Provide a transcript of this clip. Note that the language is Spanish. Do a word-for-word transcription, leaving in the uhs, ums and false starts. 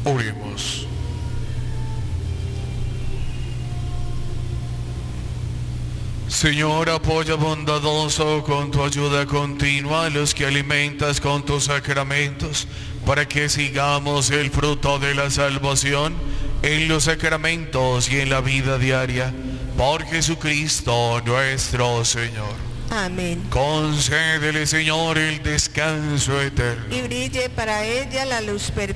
Oremos. Señor, apoya bondadoso con tu ayuda continua a los que alimentas con tus sacramentos, para que sigamos el fruto de la salvación en los sacramentos y en la vida diaria. Por Jesucristo nuestro Señor. Amén. Concédele, Señor, el descanso eterno. Y brille para ella la luz perpetua.